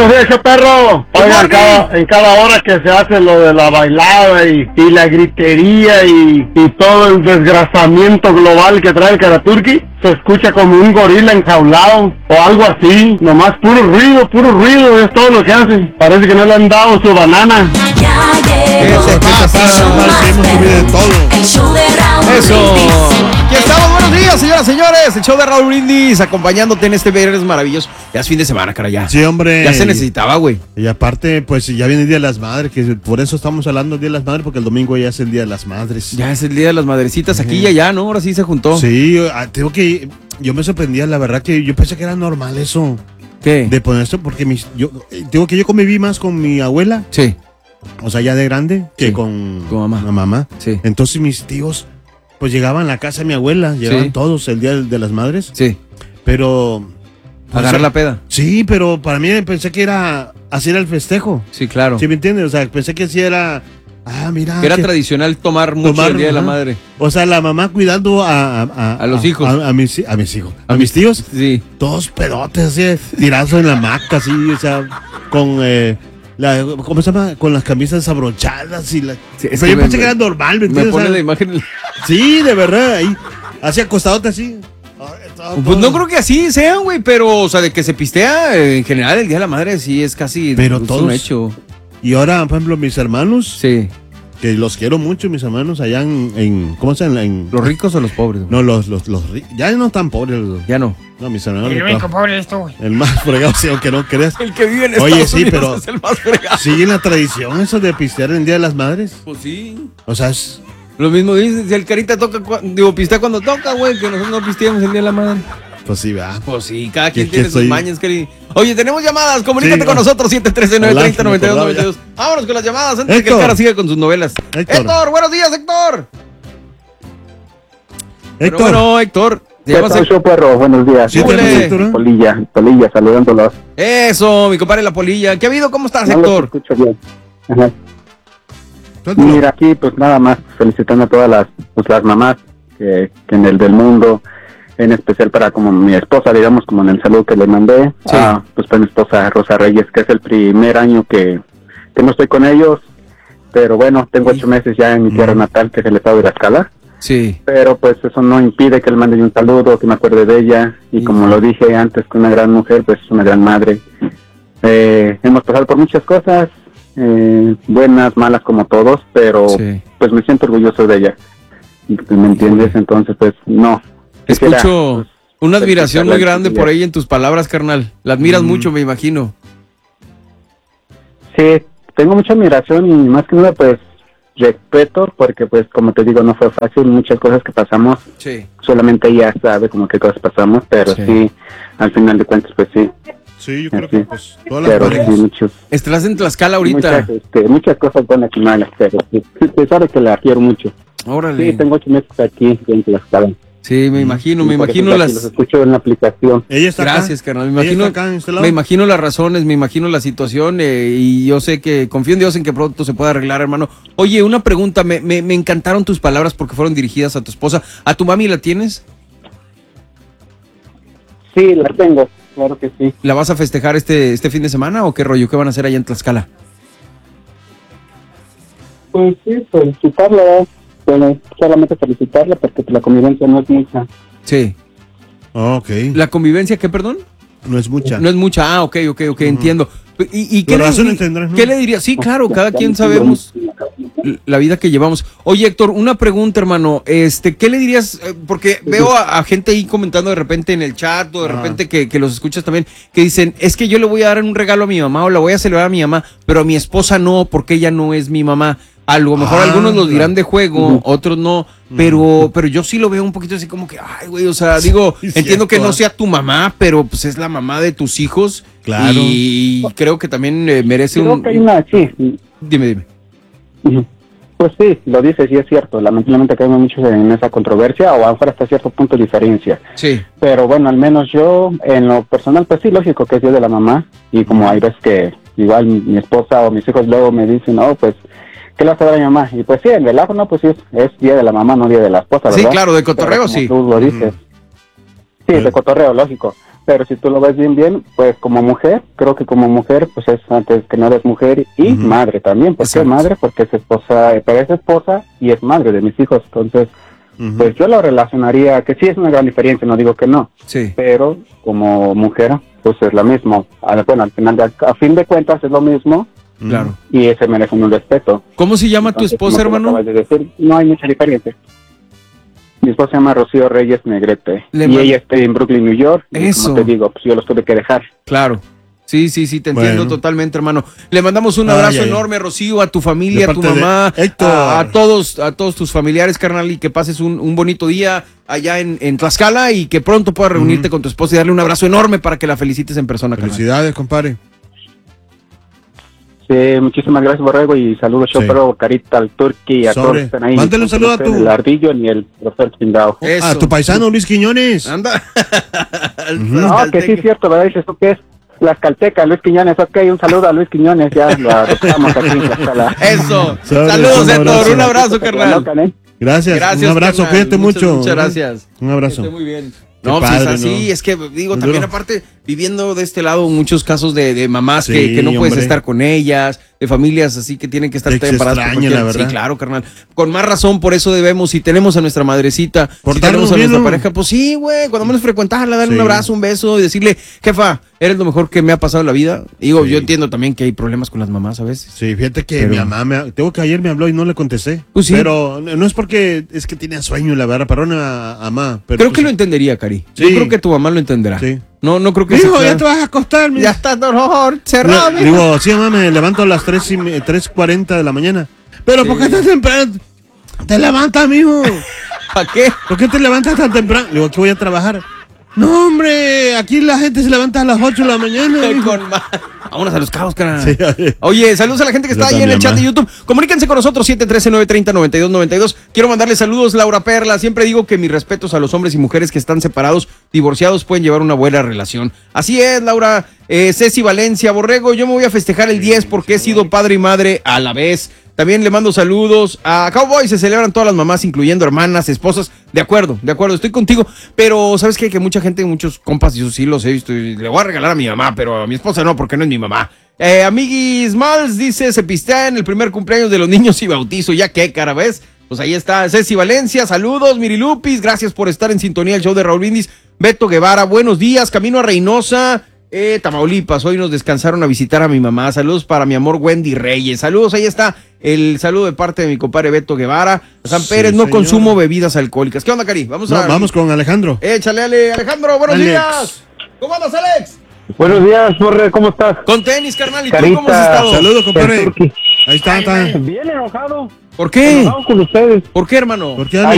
Buenos días, show perro. Oigan, en cada hora que se hace lo de la bailada y la gritería y todo el desgrasamiento global que trae el Karaturki, se escucha como un gorila enjaulado o algo así. Nomás puro ruido, es todo lo que hace. Parece que no le han dado su banana. Eso pasa, eso. Aquí estamos, buenos días, señoras y señores. El show de Raúl Brindis, acompañándote en este viernes maravilloso. Ya es fin de semana, cara, ya. Sí, hombre. Ya se necesitaba, güey. Y aparte, pues ya viene el Día de las Madres, que por eso estamos hablando del Día de las Madres, porque el domingo ya es el Día de las Madres. Ya es el Día de las Madrecitas, aquí y allá, ¿no? Ahora sí se juntó. Sí, tengo que... Yo me sorprendía, la verdad que yo pensé que era normal eso. ¿Qué? De poner esto, porque yo conviví más con mi abuela. Sí. O sea, ya de grande, que sí. con mamá. La mamá. Sí. Entonces mis tíos, pues llegaban a la casa de mi abuela, llegaban todos el Día de las Madres. Sí. Pero... Agarrar la peda. Sí, pero para mí pensé que así era el festejo. Sí, claro. ¿Sí me entiendes? O sea, pensé que así era... mira. Que era tradicional tomar mucho el Día de la Madre. O sea, la mamá cuidando a los hijos. A mis hijos. A mis tíos. Sí. Todos pedotes, así, tirados en la hamaca, así, o sea, con... ¿cómo se llama? Con las camisas desabrochadas y la... Sí, pero yo pensé que era normal, ¿me entiendes? Me pone la imagen... Sí, de verdad, ahí. Así acostadote así. Pues no creo que así sean, güey, pero, o sea, de que se pistea, en general, el Día de la Madre sí es casi todo un hecho. Y ahora, por ejemplo, mis hermanos... Sí. Que los quiero mucho, mis hermanos, allá en ¿cómo se llama? ¿Los ricos o los pobres? No, los ya no tan pobres. Ya no. No, mis hermanos. El único pobre es tú. El más fregado, sí, aunque no creas. El que vive en Estados Unidos pero es el más fregado. ¿sigue la tradición eso de pistear en el Día de las Madres? Pues sí. O sea, es... Lo mismo dice, si el Carita toca, pistea cuando toca, güey, que nosotros no pisteamos el Día de la Madre. Pues sí, va. Pues sí, cada quien tiene sus mañas, Cari. Oye, tenemos llamadas, comunícate con nosotros, 713-930-9292. Vámonos con las llamadas antes de que el cara siga con sus novelas. Héctor, buenos días, Héctor. Héctor. Bueno, Héctor. ¿Qué tal, show perro? Buenos días. Sí, Polilla, saludándolos. Eso, mi compadre La Polilla. ¿Qué ha habido? ¿Cómo estás, Héctor? Los escucho bien. Ajá. Mira, aquí pues nada más felicitando a todas las mamás que en el del mundo, en especial para como mi esposa, digamos, como en el saludo que le mandé, pues para mi esposa Rosa Reyes, que es el primer año que no estoy con ellos, pero bueno, tengo 8 meses ya en mi tierra natal, que es el estado de Tlaxcala. Sí. Pero pues eso no impide que le mande un saludo, que me acuerde de ella, y como lo dije antes, que una gran mujer, pues es una gran madre. Hemos pasado por muchas cosas, buenas, malas como todos, pero pues me siento orgulloso de ella. ¿Me entiendes? Entonces pues no. Escucho una admiración muy grande por ella en tus palabras, carnal. La admiras mucho, me imagino. Sí, tengo mucha admiración y más que nada pues respeto, porque pues como te digo no fue fácil, muchas cosas que pasamos. Sí. Solamente ella sabe como qué cosas pasamos, pero sí, al final de cuentas pues sí. Sí, yo creo que pues todas las parejas. Sí, estás en Tlaxcala ahorita. Muchas cosas buenas y malas, pero sí, sabe que la quiero mucho. Órale. Sí, tengo 8 meses aquí en Tlaxcala. Sí, me imagino las... Los escucho en la aplicación. Ella está Gracias, acá. carnal. Me imagino las razones, me imagino la situación y yo sé que confío en Dios en que pronto se pueda arreglar, hermano. Oye, una pregunta, me encantaron tus palabras porque fueron dirigidas a tu esposa. ¿A tu mami la tienes? Sí, la tengo, claro que sí. ¿La vas a festejar este fin de semana o qué rollo? ¿Qué van a hacer allá en Tlaxcala? Pues sí, felicitarla. Bueno, solamente felicitarla porque la convivencia no es mucha. Sí. Ok. ¿La convivencia qué, perdón? No es mucha. No es mucha, ok, entiendo. ¿Y qué, ¿qué le dirías? Sí, claro, cada quien sabemos la vida que llevamos. Oye, Héctor, una pregunta, hermano. ¿Qué le dirías? Porque veo a gente ahí comentando de repente en el chat o de repente que los escuchas también, que dicen, es que yo le voy a dar un regalo a mi mamá o la voy a celebrar a mi mamá, pero a mi esposa no, porque ella no es mi mamá. A lo mejor algunos los dirán de juego, otros no, pero yo sí lo veo un poquito así como que, ay, güey, o sea, digo, entiendo que no sea tu mamá, pero pues es la mamá de tus hijos. Claro. Y creo que también merece creo que hay una, sí. Dime. Pues sí, lo dices y es cierto, lamentablemente caemos mucho en esa controversia o a lo mejor hasta cierto punto de diferencia. Sí. Pero bueno, al menos yo, en lo personal, pues sí, lógico que es Día de la Mamá, y como hay veces que igual mi esposa o mis hijos luego me dicen, no, pues ¿qué le vas a dar a mi mamá? Y pues sí, en relajo, no, pues sí, es Día de la Mamá, no Día de la Esposa, ¿verdad? Sí, claro, de cotorreo, sí. Tú lo dices. Sí, de cotorreo, lógico. pero si tú lo ves bien, pues como mujer, creo que como mujer, pues es antes que nada es mujer y madre también. ¿Por qué madre? Porque es esposa, pero es esposa y es madre de mis hijos. Entonces, pues yo lo relacionaría, que sí es una gran diferencia, no digo que no, pero como mujer, pues es lo mismo. Bueno, al final, a fin de cuentas es lo mismo. Claro. Y se merece un respeto. ¿Cómo se llama tu esposa, hermano? Acabas de decir, no hay mucha diferencia. Mi esposa se llama Rocío Reyes Negrete. Ella está en Brooklyn, New York. Eso. Como te digo, pues yo los tuve que dejar. Claro. Sí, te entiendo totalmente, hermano. Le mandamos un abrazo enorme, Rocío, a tu familia, a tu mamá, a todos tus familiares, carnal, y que pases un bonito día allá en Tlaxcala y que pronto puedas reunirte con tu esposa y darle un abrazo enorme para que la felicites en persona, carnal. Felicidades, compadre. Sí, muchísimas gracias, Borrego, y saludos, Chopero, Carita, al Turqui, y a todos que están ahí. Mándale un saludo a tu... El Ardillo y el profesor Chingao. A tu paisano, Luis Quiñones. Anda. No, que sí es cierto, ¿verdad? Dices tú que es Las Caltecas, Luis Quiñones. Ok, un saludo a Luis Quiñones, ya lo adoptamos aquí en Tlaxcala. Eso. Saludos, Héctor, un abrazo, carnal. Gracias, un abrazo, cuídate mucho. Muchas gracias. Un abrazo. Esté muy bien. No, pues es así, es que digo, también aparte, viviendo de este lado muchos casos de mamás que no puedes estar con ellas, de familias así que tienen que estar separadas. Sí, claro, carnal. Con más razón, por eso debemos, si tenemos a nuestra madrecita, si tenemos a nuestra pareja, pues sí, güey, cuando menos frecuentarla, darle un abrazo, un beso y decirle, jefa, eres lo mejor que me ha pasado en la vida. Digo, yo entiendo también que hay problemas con las mamás a veces. Sí, fíjate que mi mamá, tengo que ayer me habló y no le contesté. Pues sí. Pero no es porque, es que tenía sueño, la verdad, perdona a mamá. Creo que lo entendería, Cari. Sí. Yo creo que tu mamá lo entenderá. Sí. No creo que hijo, ya te vas a acostar. Ya está, dolor, cerrado. No, digo, sí, mamá, me levanto a las 3:40 de la mañana. Pero ¿por qué estás temprano? Te levantas, mijo. ¿Para qué? ¿Por qué te levantas tan temprano? Digo, aquí voy a trabajar. No, hombre, aquí la gente se levanta a las 8 de la mañana. Vámonos a Los Cabos, cara. Sí, oye, saludos a la gente que está ahí en el chat de YouTube. Comuníquense con nosotros, 713-930-9292. Quiero mandarle saludos, Laura Perla. Siempre digo que mis respetos a los hombres y mujeres que están separados, divorciados, pueden llevar una buena relación. Así es, Laura. Ceci Valencia, Borrego, yo me voy a festejar el 10 porque he sido padre y madre a la vez. También le mando saludos a Cowboy, se celebran todas las mamás, incluyendo hermanas, esposas. De acuerdo, estoy contigo. Pero, ¿sabes qué? Que mucha gente, muchos compas, y eso sí los he visto, y le voy a regalar a mi mamá, pero a mi esposa no, porque no es mi mamá. Amiguis Mals dice, se pistea en el primer cumpleaños de los niños y bautizo. Ya qué, cara, ¿ves? Pues ahí está, Ceci Valencia, saludos, Mirilupis, gracias por estar en sintonía del show de Raúl Brindis. Beto Guevara, buenos días, camino a Reynosa. Tamaulipas, hoy nos descansaron a visitar a mi mamá. Saludos para mi amor Wendy Reyes. Saludos, ahí está el saludo de parte de mi compadre Beto Guevara. San Pérez, no consumo bebidas alcohólicas. ¿Qué onda, Cari? Vamos con Alejandro. Échale, Alejandro, buenos días. ¿Cómo andas, Alex? Buenos días, Borre, ¿cómo estás? Con tenis, carnal. ¿Y Carita, tú cómo has estado? Saludos, compadre. Ahí está. Bien enojado. ¿Por qué? Enojado con ustedes. ¿Por qué, hermano? ¿Por qué,